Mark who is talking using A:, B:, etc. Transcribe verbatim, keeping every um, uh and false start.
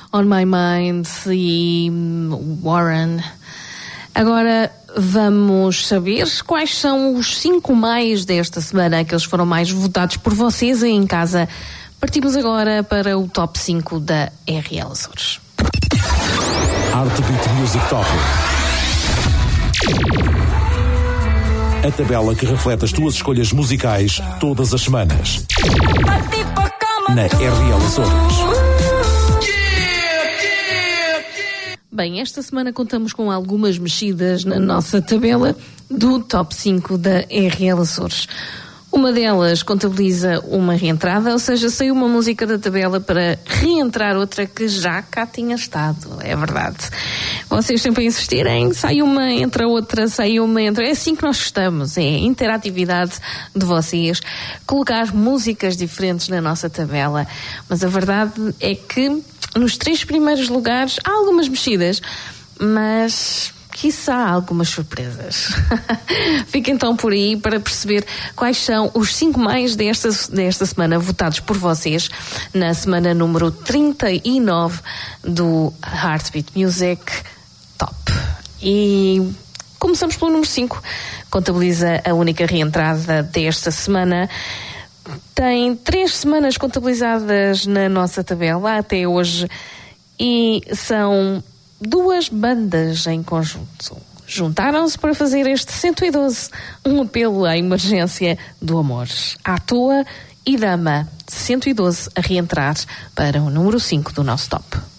A: On My Mind e Warren. Agora vamos saber quais são os cinco mais desta semana, aqueles foram mais votados por vocês aí em casa. Partimos agora para o top cinco da R L Açores.
B: Heartbeat Music Top. A tabela que reflete as tuas escolhas musicais todas as semanas. Na R L Açores.
A: Bem, esta semana contamos com algumas mexidas na nossa tabela do top cinco da R L Açores. Uma delas contabiliza uma reentrada, ou seja, saiu uma música da tabela para reentrar outra que já cá tinha estado, é verdade. Vocês sempre a insistirem, sai uma, entra outra, sai uma, entra... É assim que nós gostamos, é a interatividade de vocês, colocar músicas diferentes na nossa tabela. Mas a verdade é que nos três primeiros lugares há algumas mexidas, mas... quiçá algumas surpresas. Fica então por aí para perceber quais são os cinco mais desta, desta semana votados por vocês na semana número trinta e nove do Heartbeat Music Top. E começamos pelo número cinco. Contabiliza a única reentrada desta semana. Tem três semanas contabilizadas na nossa tabela até hoje e são duas bandas em conjunto. Juntaram-se para fazer este cento e doze, um apelo à emergência do amor. À toa e Dama, cento e doze a reentrar para o número cinco do nosso top.